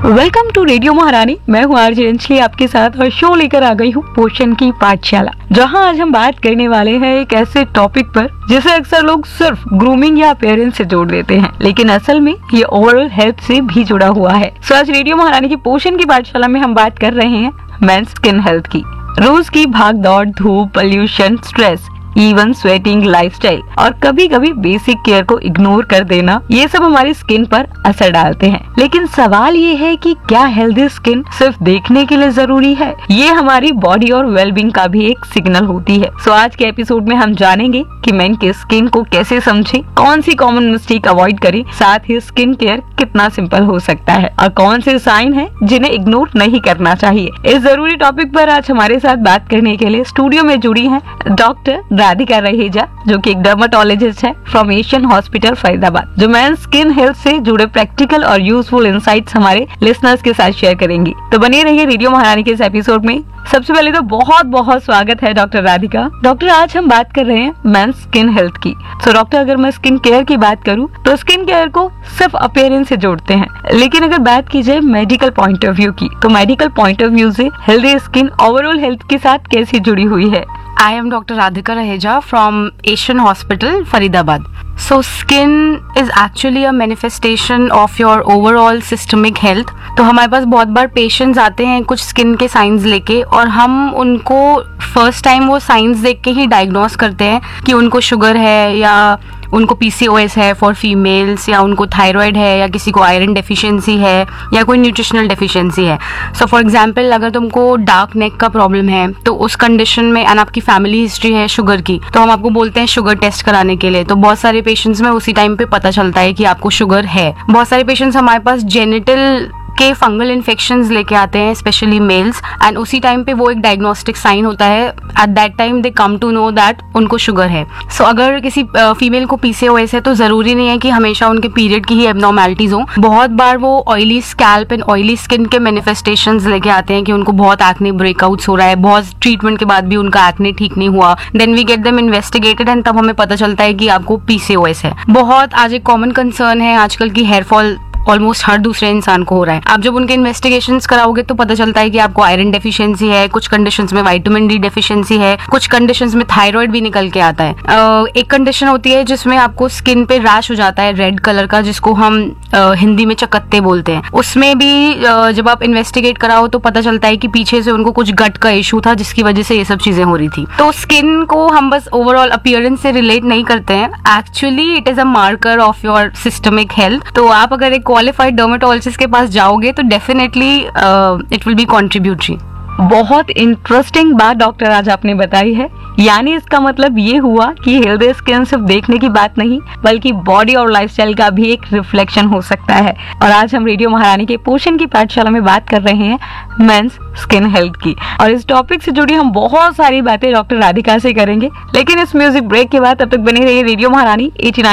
Welcome to radio महारानी। मैं हूँ आरजे अंजलि आपके साथ और शो लेकर आ गई हूँ पोषण की पाठशाला, जहाँ आज हम बात करने वाले हैं एक ऐसे टॉपिक पर जिसे अक्सर लोग सिर्फ ग्रूमिंग या अपीयरेंस से जोड़ देते हैं, लेकिन असल में ये ओवरऑल हेल्थ से भी जुड़ा हुआ है। सो आज रेडियो महारानी की पोषण की पाठशाला में हम बात कर रहे हैं मेंस स्किन हेल्थ की। रोज की भाग दौड़, धूप, pollution, stress, even sweating lifestyle और कभी कभी बेसिक केयर को इग्नोर कर देना, ये सब हमारी स्किन पर असर डालते हैं। लेकिन सवाल ये है कि क्या हेल्दी स्किन सिर्फ देखने के लिए जरूरी है? ये हमारी बॉडी और वेलबींग का भी एक सिग्नल होती है। सो आज के एपिसोड में हम जानेंगे कि मेन के स्किन को कैसे समझे, कौन सी कॉमन मिस्टेक अवॉइड करें, साथ ही स्किन केयर कितना सिंपल हो सकता है और कौन से साइन है जिन्हें इग्नोर नहीं करना चाहिए। इस जरूरी टॉपिक पर आज हमारे साथ बात करने के लिए स्टूडियो में जुड़ी है डॉक्टर राधिका रहेजा, जो कि एक डर्मेटोलॉजिस्ट है फ्रॉम एशियन हॉस्पिटल फरीदाबाद, जो मेंस स्किन हेल्थ से जुड़े प्रैक्टिकल और यूजफुल इंसाइट्स हमारे लिसनर्स के साथ शेयर करेंगी। तो बने रहिए रेडियो महारानी के इस एपिसोड में। सबसे पहले तो बहुत बहुत स्वागत है डॉक्टर राधिका। डॉक्टर, आज हम बात कर रहे हैं मेंस स्किन हेल्थ की। तो डॉक्टर, अगर मैं स्किन केयर की बात करूं तो स्किन केयर को सिर्फ अपीयरेंस से जोड़ते हैं, लेकिन अगर बात की जाए मेडिकल पॉइंट ऑफ व्यू की, तो मेडिकल पॉइंट ऑफ व्यू से हेल्दी स्किन ओवरऑल हेल्थ के साथ कैसे जुड़ी हुई है? I am Dr. Radhika Raheja from Asian Hospital, Faridabad. So skin is actually a manifestation of your overall systemic health. तो हमारे पास बहुत बार पेशेंट्स आते हैं कुछ स्किन के साइंस लेके, और हम उनको फर्स्ट टाइम वो साइंस देख के ही डायग्नोस करते हैं कि उनको शुगर है या उनको PCOS है फॉर फीमेल्स, या उनको थायराइड है, या किसी को आयरन डेफिशिएंसी है, या कोई न्यूट्रिशनल डेफिशिएंसी है। सो फॉर एग्जांपल, अगर तुमको डार्क नेक का प्रॉब्लम है तो उस कंडीशन में एंड आपकी फैमिली हिस्ट्री है शुगर की, तो हम आपको बोलते हैं शुगर टेस्ट कराने के लिए। तो बहुत सारे पेशेंट्स में उसी टाइम पे पता चलता है कि आपको शुगर है। बहुत सारे पेशेंट्स हमारे पास जेनिटल के फंगल इन्फेक्शंस लेके आते हैं, स्पेशली मेल्स, एंड उसी टाइम पे वो एक डायग्नोस्टिक साइन होता है। At that time they come to know that उनको शुगर है। सो अगर किसी फीमेल को PCOS है तो जरूरी नहीं है कि हमेशा उनके पीरियड की ही एब्नॉर्मैलिटीज हो। बहुत बार वो oily scalp and oily skin के मैनिफेस्टेशंस लेके आते हैं कि उनको बहुत एक्ने ब्रेकआउट्स हो रहा है, बहुत ट्रीटमेंट के बाद भी उनका एक्ने ठीक नहीं हुआ। Then we get them investigated and तब हमें पता चलता है कि आपको PCOS है। बहुत आज एक कॉमन कंसर्न है आजकल की हेयर फॉल ऑलमोस्ट हर दूसरे इंसान को हो रहा है। आप जब उनके इन्वेस्टिगेशंस कराओगे तो पता चलता है कि आपको आयरन डेफिशिएंसी है, कुछ कंडीशंस में विटामिन D डेफिशिएंसी है, कुछ कंडीशंस में थायराइड भी निकल के आता है। एक कंडीशन होती है जिसमें आपको स्किन पे रैश हो जाता है रेड कलर का, जिसको हम हिंदी में चकत्ते बोलते हैं। उसमें भी जब आप इन्वेस्टिगेट कराओ तो पता चलता है कि पीछे से उनको कुछ गट का इशू था जिसकी वजह से ये सब चीजें हो रही थी। तो स्किन को हम बस ओवरऑल अपीयरेंस से रिलेट नहीं करते हैं, actually it is a marker of your systemic health. तो आप अगर एक क्वालिफाइड डर्मेटोलॉजिस्ट के पास जाओगे तो definitely it will be contributory. बहुत इंटरेस्टिंग बात डॉक्टर आज आपने बताई है। यानी इसका मतलब ये हुआ कि हेल्दी स्किन सिर्फ देखने की बात नहीं, बल्कि बॉडी और लाइफस्टाइल का भी एक रिफ्लेक्शन हो सकता है। और आज हम रेडियो महारानी के पोषण की पाठशाला में बात कर रहे हैं मेंस स्किन हेल्थ की, और इस टॉपिक से जुड़ी हम बहुत सारी बातें डॉक्टर राधिका से करेंगे। लेकिन इस म्यूजिक ब्रेक के बाद तब तक बने रहिए रेडियो महारानी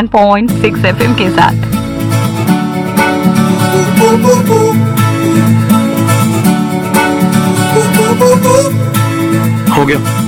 89.6 FM के साथ। हो गया।